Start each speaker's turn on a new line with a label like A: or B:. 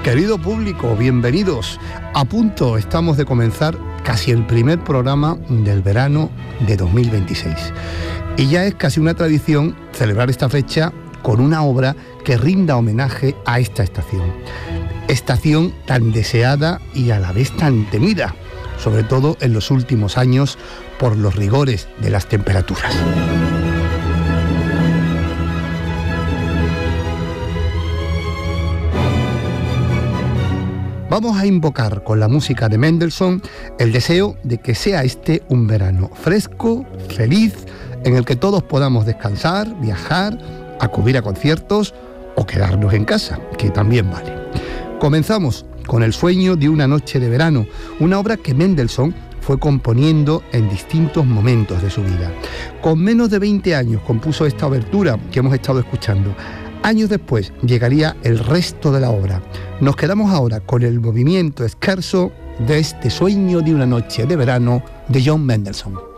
A: Querido público, bienvenidos. A punto estamos de comenzar casi el primer programa del verano de 2026. Y ya es casi una tradición celebrar esta fecha con una obra que rinda homenaje a esta estación. Estación tan deseada y a la vez tan temida, sobre todo en los últimos años por los rigores de las temperaturas. Vamos a invocar con la música de Mendelssohn el deseo de que sea este un verano fresco, feliz, en el que todos podamos descansar, viajar, acudir a conciertos o quedarnos en casa, que también vale. Comenzamos con El sueño de una noche de verano, una obra que Mendelssohn fue componiendo en distintos momentos de su vida. Con menos de 20 años compuso esta obertura que hemos estado escuchando. Años después llegaría el resto de la obra. Nos quedamos ahora con el movimiento scherzo de este sueño de una noche de verano de John Mendelssohn.